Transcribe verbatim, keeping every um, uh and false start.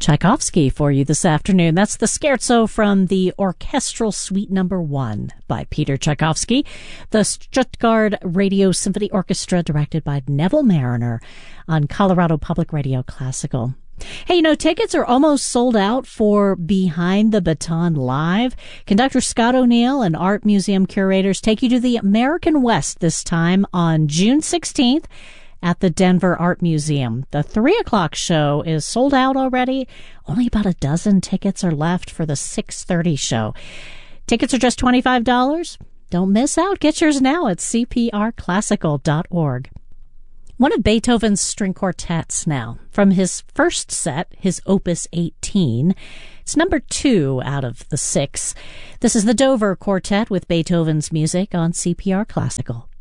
Tchaikovsky for you this afternoon. That's the Scherzo from the Orchestral Suite Number One by Peter Tchaikovsky, the Stuttgart Radio Symphony Orchestra, directed by Neville Mariner on Colorado Public Radio Classical. Hey, you know, tickets are almost sold out for Behind the Baton Live. Conductor Scott O'Neill and art museum curators take you to the American West this time on June sixteenth. At the Denver Art Museum. The three o'clock show is sold out already. Only about a dozen tickets are left for the six thirty show. Tickets are just twenty-five dollars. Don't miss out. Get yours now at c p r classical dot org. One of Beethoven's string quartets now. From his first set, his Opus eighteen. It's number two out of the six. This is the Dover Quartet with Beethoven's music on C P R Classical.